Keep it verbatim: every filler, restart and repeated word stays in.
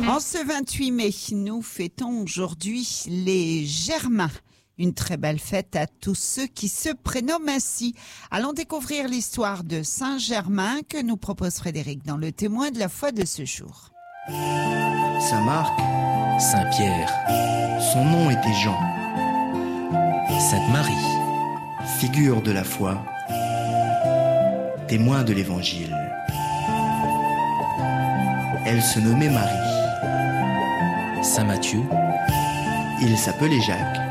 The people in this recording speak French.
En ce vingt-huit mai, nous fêtons aujourd'hui les Germains. Une très belle fête à tous ceux qui se prénomment ainsi. Allons découvrir l'histoire de Saint-Germain que nous propose Frédéric dans le témoin de la foi de ce jour. Saint-Marc, Saint-Pierre, son nom était Jean, Sainte-Marie, figure de la foi, témoin de l'Évangile. Elle se nommait Marie. Saint-Matthieu, Il s'appelait Jacques.